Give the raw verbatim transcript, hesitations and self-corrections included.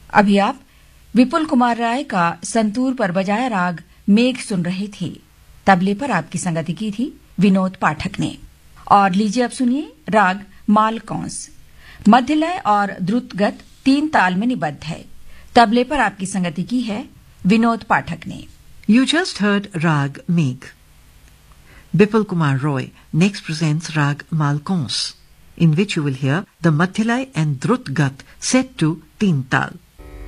अभी आप विपुल कुमार राय का संतूर पर बजाया राग मेघ सुन रहे थे। तबले पर आपकी संगति की थी विनोद पाठक ने। और लीजिए अब सुनिए राग मालकौंस। मध्यलय और द्रुतगत तीन ताल में निबद्ध है। तबले पर आपकी संगति की है विनोद पाठक ने। You just heard Rag Megh. Bipul Kumar Roy next presents Rag Malkauns, in which you will hear the Madhyalay and Drut Gat set to Teen Tal.